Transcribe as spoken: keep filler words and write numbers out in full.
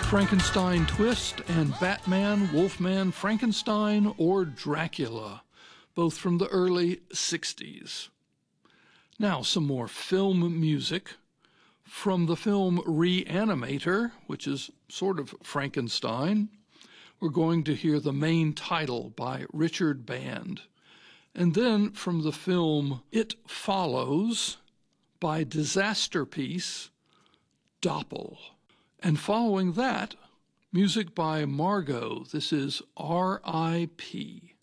Frankenstein Twist and Batman, Wolfman, Frankenstein, or Dracula, both from the early sixties. Now, some more film music. From the film Reanimator, which is sort of Frankenstein, we're going to hear the main title by Richard Band. And then from the film It Follows by Disasterpeace, Doppel. And following that, music by Margot. This is R I P